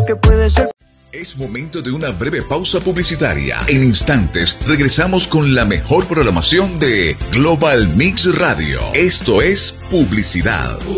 que puede ser. Es momento de una breve pausa publicitaria. En instantes regresamos con la mejor programación de Global Mix Radio. Esto es Publicidad.